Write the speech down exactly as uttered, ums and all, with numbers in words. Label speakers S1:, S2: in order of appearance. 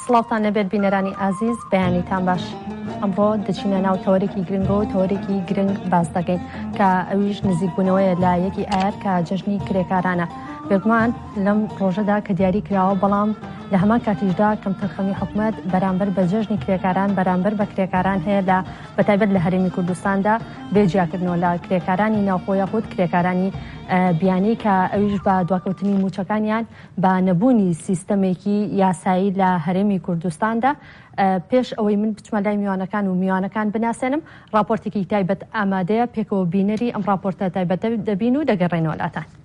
S1: سڵاوتان لەبێت بینەرانی ئازیز، بەیانیتان باش. ئەمڕۆ دەچینە ناو تەوەرێکی گرنگەوە، تەوەرێکی گرنگ باس دەکەین کە ئەویش نزیکبوونەوەیە لە یەکی ئایار کە جەژنی کرێکارانە. بێگومان لەم ڕۆژەدا کە دیاری کراوە، بەڵام لە هەمان کاتیشدا کەم تەرخەمی حکوومەت بەرامبەر بە جەژنی کرێکاران بەرامبەر بە کرێکاران هەیە لە بەتایبەت لە هەرێمی کوردستاندا بێجیاکردنەوە لە کرێکارانی ناوخۆیە خۆت، کرێکارانی بیانەی کە ئەویش بە دواکەوتنی موچەکانیان بە نەبوونی سیستەمێکی یاسایی لە هەرێمی کوردستاندا. پێش ئەوەی من بچمە لای میوانەکان و میوانەکان بناسێنم، راپۆرتێکی تایبەت ئامادەیە، پێکەوە بینەری ئەم راپۆرتە تایبەت دەبین و دەگەڕێنەوە لاتان.